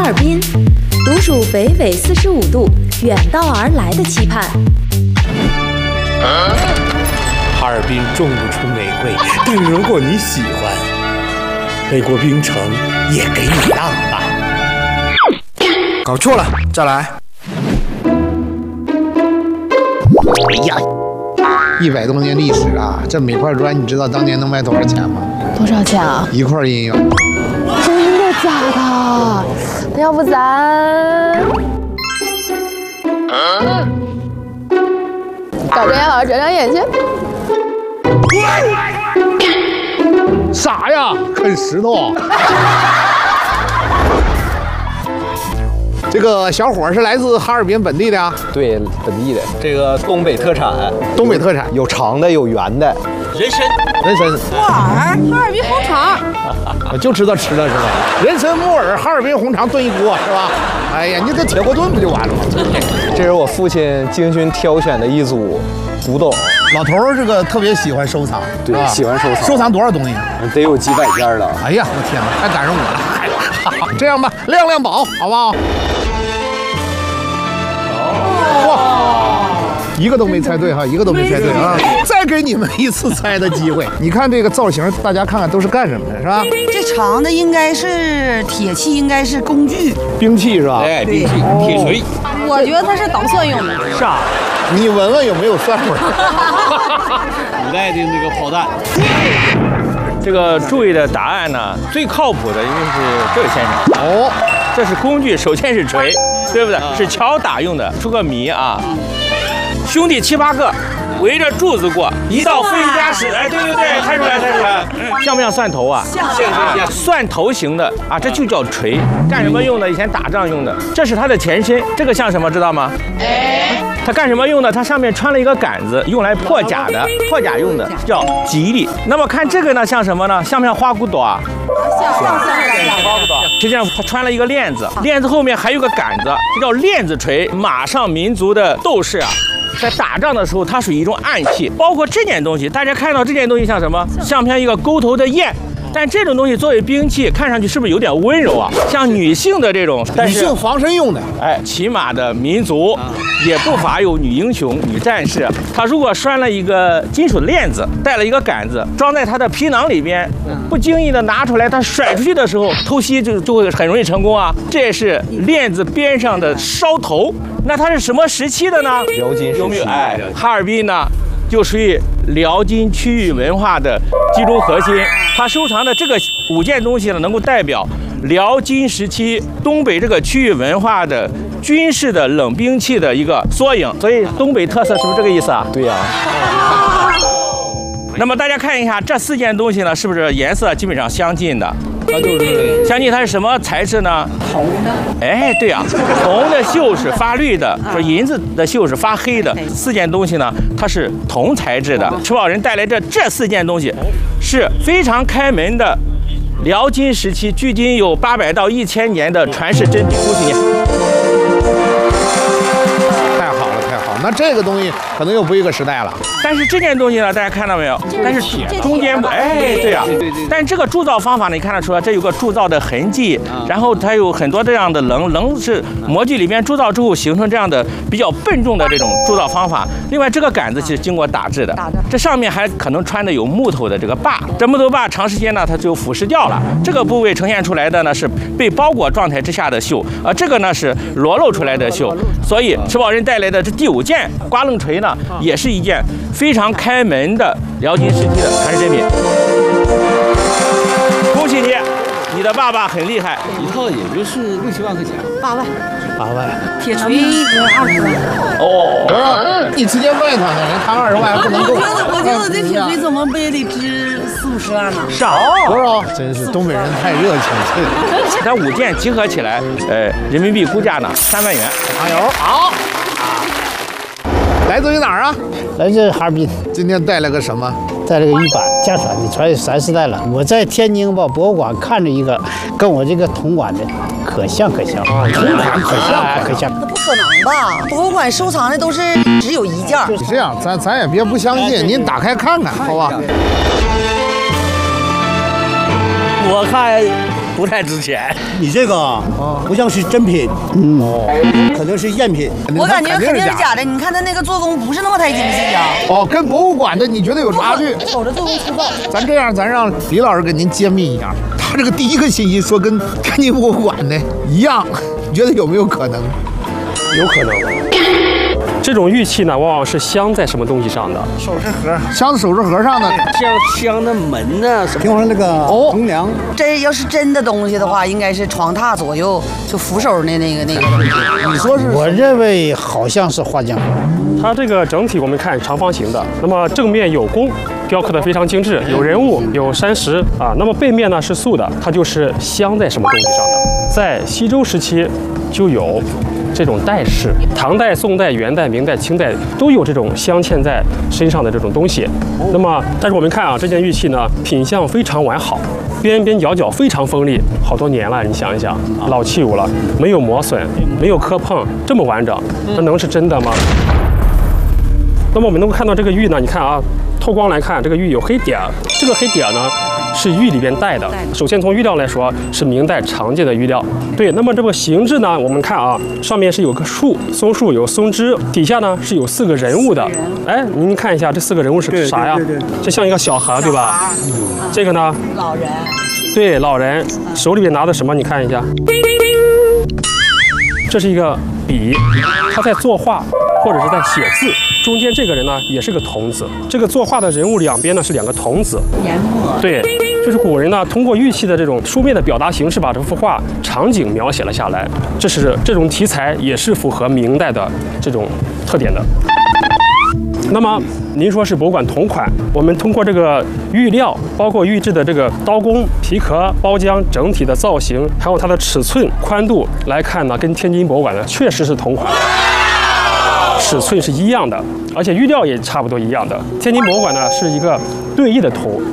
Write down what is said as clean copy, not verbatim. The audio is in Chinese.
尔滨，独属北纬45度，远道而来的期盼。 哈尔滨种不出玫瑰，但如果你喜欢，北国冰城也给你浪漫。 搞错了，再来。 哎呀，100多年历史啊，这每块砖你知道当年能卖多少钱吗？ 多少钱啊 ？1块银元。 真的假的？那要不咱……搞这样，长长眼睛。 傻呀，啃石头。这个小伙是来自哈尔滨本地的呀？ 对，本地的，这个东北特产。 东北特产有长的，有圆的。 人参， 木耳，哈尔滨红肠。 我就知道吃了是吧？人参、木耳、哈尔滨红肠炖一锅是吧？哎呀，你这铁锅炖不就完了吗？ 这是我父亲精心挑选的一组古董。 老头儿这个特别喜欢收藏， 对，喜欢收藏。 收藏多少东西？ 得有几百件了。 哎呀，我天哪，还赶上我了！这样吧，亮亮宝，好不好？哇，一个都没猜对哈，一个都没猜对啊！再给你们一次猜的机会。你看这个造型，大家看看都是干什么的，是吧？ 这长的应该是铁器，应该是工具， 兵器是吧？ 哎，兵器，铁锤。 我觉得它是捣蒜用的。 是啊，你闻闻有没有蒜味儿？ 古代的那个炮弹。这个注意的答案呢，最靠谱的应该是这位先生。 哦， 这是工具，首先是锤，对不对？是敲打用的。出个谜啊，兄弟7、8个围着柱子过，一道飞家史。哎，对，猜出来，像不像蒜头啊？像。蒜头型的啊，这就叫锤，干什么用的？以前打仗用的。这是它的前身，这个像什么？知道吗？它干什么用的？它上面穿了一个杆子，用来破甲的，破甲用的，叫吉利。那么看这个呢，像什么呢？像不像花骨朵啊？像花骨朵。实际上它穿了一个链子，链子后面还有个杆子，这叫链子锤。马上民族的斗士啊，在打仗的时候，它属于一种暗器。包括这件东西，大家看到这件东西像什么？像不像一个钩头的雁？但这种东西作为兵器，看上去是不是有点温柔啊？像女性的这种， 女性防身用的。 哎，骑马的民族也不乏有女英雄、女战士。她如果拴了一个金属的链子，带了一个杆子，装在她的皮囊里边，不经意的拿出来，她甩出去的时候，偷袭就会很容易成功啊。这也是链子边上的梢头。那它是什么时期的呢？ 辽金时期。 有没有？哎，哈尔滨呢，就属于辽金区域文化的集中核心。他收藏的这个5件东西呢，能够代表辽金时期东北这个区域文化的军事的冷兵器的一个缩影。所以东北特色是不是这个意思啊？ 对呀。 那么大家看一下这4件东西呢，是不是颜色基本上相近的？它就是相近，它是什么材质呢？铜的。哎，对啊，铜的锈是发绿的，说银子的锈是发黑的。4件东西呢，它是铜材质的。吃饱人带来这4件东西，是非常开门的辽金时期，距今有800到1000年的传世珍品。恭喜你！ 那这个东西可能又不一个时代了。 但是这件东西呢，大家看到没有？但是中间不，哎，对呀。但是这个铸造方法呢，你看得出来，这有个铸造的痕迹，然后它有很多这样的棱是模具里面铸造之后形成这样的比较笨重的这种铸造方法。另外，这个杆子是经过打制的，这上面还可能穿的有木头的这个把，这木头把长时间呢它就腐蚀掉了。这个部位呈现出来的呢是被包裹状态之下的锈，而这个呢是裸露出来的锈。所以吃饱人带来的这第5件刮楞锤呢，也是一件非常开门的辽金时期的传世珍品。恭喜你，你的爸爸很厉害。 一套也就是6、7万块钱。 8万。 8万。 铁锤20万。 哦，你直接问他呢，人谈20万不能够。 我觉得这铁锤怎么也得值4、50万呢？ 少多少？真是东北人太热情了。 这5件集合起来，人民币估价呢3万元。 加油！好。来自于哪儿啊？ 来自哈尔滨。 今天带了个什么？ 带了个玉板，家传的，传3、4代了。我在天津吧博物馆看着一个，跟我这个铜管的可像。 可像。 那不可能吧？博物馆收藏的都是只有1件。 是这样，咱也别不相信，您打开看看，好吧？ 我看不太值钱。 你这个啊，不像是真品，可能是赝品。 我感觉肯定是假的。你看它那个做工不是那么太精细呀。 哦，跟博物馆的你觉得有差距？ 瞅着做工粗暴。 咱这样，咱让李老师给您揭秘一下，他这个第一个信息说跟天津博物馆的一样，你觉得有没有可能？ 有可能。这种玉器呢，往往是镶在什么东西上的？ 首饰盒，镶在首饰盒上的， 像镶的门呢， 听说那个横梁， 这要是真的东西的话，应该是床榻左右就扶手的那个东西。 你说是？ 我认为好像是画匠。 它这个整体我们看长方形的，那么正面有弓，雕刻的非常精致，有人物，有山石啊。那么背面呢是素的，它就是镶在什么东西上的。在西周时期就有这种带饰，唐代、宋代、元代、明代、清代都有这种镶嵌在身上的这种东西。那么，但是我们看啊，这件玉器呢，品相非常完好，边边角角非常锋利，好多年了，你想一想，老器物了，没有磨损，没有磕碰，这么完整，那能是真的吗？那么我们能够看到这个玉呢，你看啊，透光来看，这个玉有黑点儿，这个黑点儿呢是玉里边带的。首先从玉料来说，是明代常见的玉料。对，那么这个形制呢，我们看啊，上面是有个树，松树有松枝，底下呢是有4个人物的。哎，您看一下这4个人物是啥呀？这像一个小孩，对吧？这个呢？ 老人。 对，老人手里边拿的什么？你看一下，这是一个笔，他在作画或者是在写字。中间这个人呢，也是个童子。这个作画的人物两边呢是2个童子。 研墨。 对，就是古人呢通过玉器的这种书面的表达形式，把这幅画场景描写了下来。这种题材也是符合明代的这种特点的。那么您说是博物馆同款，我们通过这个玉料，包括玉制的这个刀工、皮壳、包浆整体的造型，还有它的尺寸、宽度来看呢，跟天津博物馆呢确实是同款。尺寸是一样的，而且玉料也差不多一样的。天津博物馆呢是一个对弈的图，